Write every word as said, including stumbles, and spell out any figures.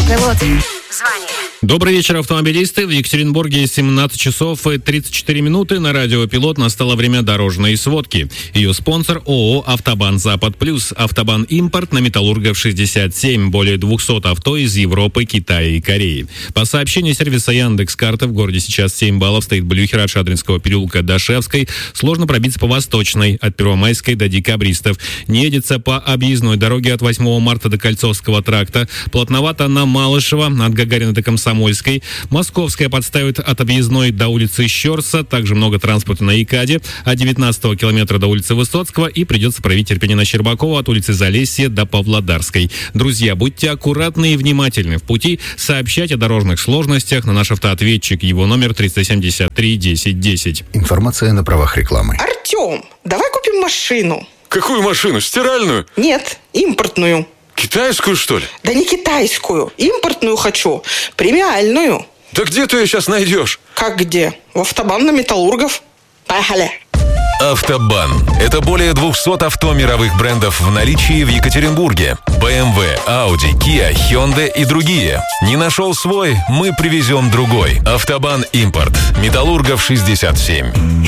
только вот звание. Добрый вечер, автомобилисты. В Екатеринбурге семнадцать часов и тридцать четыре минуты. На радио «Пилот» настало время дорожной сводки. Ее спонсор ООО «Автобан Запад Плюс». «Автобан Импорт» на Металлургов шестьдесят семь. Более двухсот авто из Европы, Китая и Кореи. По сообщению сервиса Яндекс.Карты, в городе сейчас семь баллов. Стоит блюхер от Шадринского переулка до Шевской. Сложно пробиться по Восточной, от Первомайской до Декабристов. Не едется по объездной дороге от восьмого марта до Кольцовского тракта. Плотновато на Малышева, от Гагарина до Комсомольской. Московская подставит от объездной до улицы Щерса. Также много транспорта на Икаде. От девятнадцатого километра до улицы Высоцкого. И придется проявить терпение на Щербакова от улицы Залесья до Павлодарской. Друзья, будьте аккуратны и внимательны в пути. Сообщайте о дорожных сложностях на наш автоответчик. Его номер триста семьдесят три десять десять. Информация на правах рекламы. Артем, давай купим машину. Какую машину? Стиральную? Нет, импортную. Китайскую, что ли? Да не китайскую, импортную хочу, премиальную. Да где ты ее сейчас найдешь? Как где? В Автобан на Металлургов. Поехали. Автобан. Это более двухсот авто мировых брендов в наличии в Екатеринбурге. бэ эм вэ, Audi, Kia, Hyundai и другие. Не нашел свой? Мы привезем другой. Автобан Импорт. Металлургов шестьдесят семь.